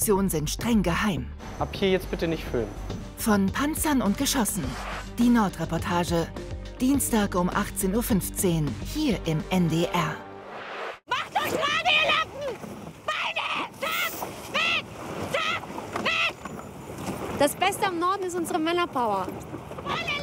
Operationen sind streng geheim. Ab hier jetzt bitte nicht filmen. Von Panzern und Geschossen. Die Nordreportage. Dienstag um 18:15 Uhr hier im NDR. Macht euch gerade, ihr Lappen! Beine! Zack! Weg! Zack! Weg! Das Beste am Norden ist unsere Männerpower. Alle